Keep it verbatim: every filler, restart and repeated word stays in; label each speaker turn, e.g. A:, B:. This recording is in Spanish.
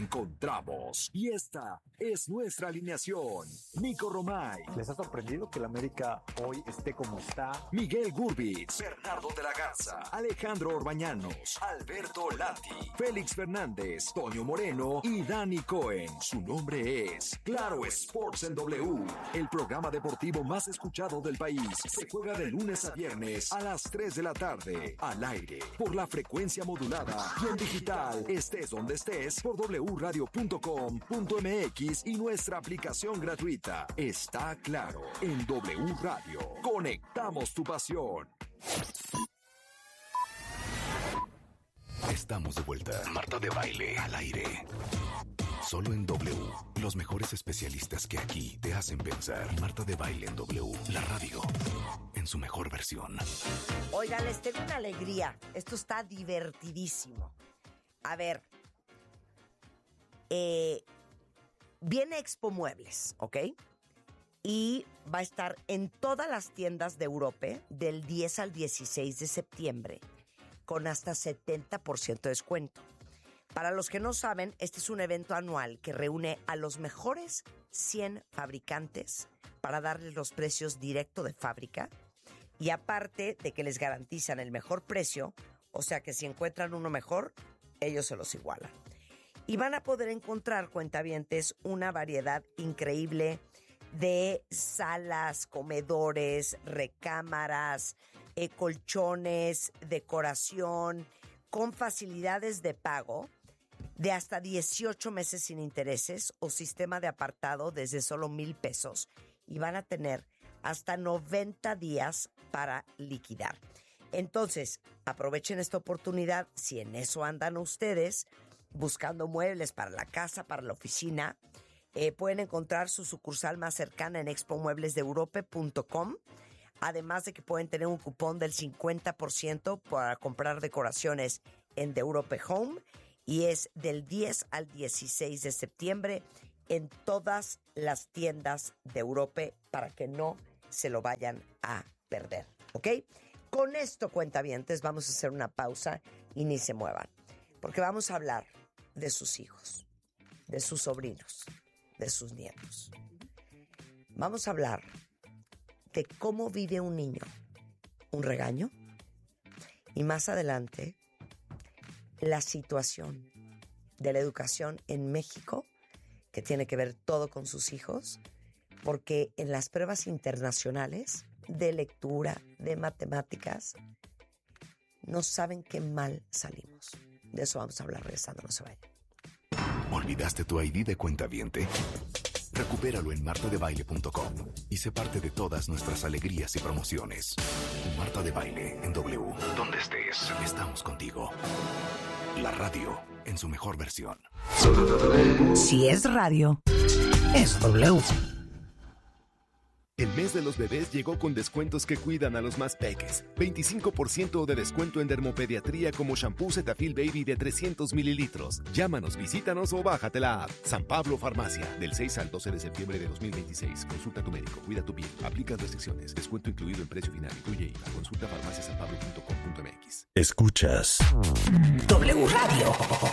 A: encontramos. Y esta es nuestra alineación. Nico Romay.
B: ¿Les ha sorprendido que el América hoy esté como está?
A: Miguel Gurbitz. Bernardo de la Garza. Alejandro Orbañanos. Alberto Lati. Félix Fernández. Toño Moreno y Dani Cohen. Su nombre es Claro Sports en W. El programa deportivo más escuchado del país. Se juega de lunes a viernes a las tres de la tarde. Al aire. Por la frecuencia modulada. Y en digital. Estés donde estés. Por doble u radio punto com punto m x y nuestra aplicación gratuita. Está claro. En W Radio. Conectamos tu pasión.
C: Estamos de vuelta. Marta de Baile al aire. Solo en W. Los mejores especialistas que aquí te hacen pensar. Marta de Baile en W. La radio. En su mejor versión.
D: Oigan, les tengo una alegría. Esto está divertidísimo. A ver. Eh, viene Expo Muebles, ¿ok? Y va a estar en todas las tiendas de Europa del diez al dieciséis de septiembre con hasta setenta por ciento de descuento. Para los que no saben, este es un evento anual que reúne a los mejores cien fabricantes para darles los precios directo de fábrica y aparte de que les garantizan el mejor precio, o sea que si encuentran uno mejor, ellos se los igualan. Y van a poder encontrar, cuentavientes, una variedad increíble de salas, comedores, recámaras, eh, colchones, decoración, con facilidades de pago de hasta dieciocho meses sin intereses o sistema de apartado desde solo mil pesos. Y van a tener hasta noventa días para liquidar. Entonces, aprovechen esta oportunidad si en eso andan ustedes, buscando muebles para la casa, para la oficina. Eh, pueden encontrar su sucursal más cercana en expo muebles de europa punto com. Además de que pueden tener un cupón del cincuenta por ciento para comprar decoraciones en The Europe Home. Y es del diez al dieciséis de septiembre en todas las tiendas de Europa para que no se lo vayan a perder. ¿Ok? Con esto, cuentavientes, vamos a hacer una pausa y ni se muevan. Porque vamos a hablar de sus hijos, de sus sobrinos, de sus nietos. Vamos a hablar de cómo vive un niño un regaño y más adelante la situación de la educación en México, que tiene que ver todo con sus hijos, porque en las pruebas internacionales de lectura, de matemáticas, no saben qué mal salimos. De eso vamos a hablar regresando, no se vayan.
C: ¿Olvidaste tu I D de cuentaviente? Recupéralo en marta de baile punto com y sé parte de todas nuestras alegrías y promociones. Marta de Baile en W. Donde estés, estamos contigo. La radio en su mejor versión.
E: Si es radio, es W.
F: El mes de los bebés llegó con descuentos que cuidan a los más peques. veinticinco por ciento de descuento en dermopediatría como shampoo Cetaphil Baby de trescientos mililitros. Llámanos, visítanos o bájate la app. San Pablo Farmacia. Del seis al doce de septiembre de dos mil veintiséis. Consulta a tu médico. Cuida tu piel. Aplica restricciones. Descuento incluido en precio final. Incluye I V A. Consulta farmacia san pablo punto com punto m x.
C: Escuchas
E: W Radio.